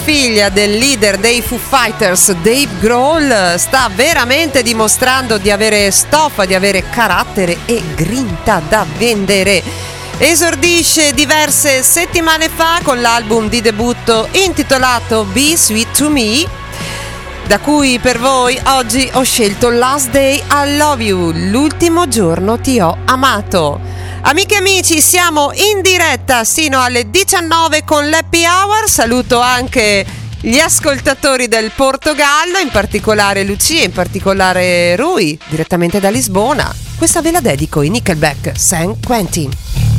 figlia del leader dei Foo Fighters, Dave Grohl, sta veramente dimostrando di avere stoffa, di avere carattere e grinta da vendere. Esordisce diverse settimane fa con l'album di debutto intitolato Be Sweet to Me, da cui per voi oggi ho scelto Last Day I Love You, l'ultimo giorno ti ho amato. Amiche e amici, siamo in diretta sino alle 19 con l'Happy Hour. Saluto anche gli ascoltatori del Portogallo, in particolare Lucia, in particolare Rui, direttamente da Lisbona. Questa ve la dedico, i Nickelback, San Quentin.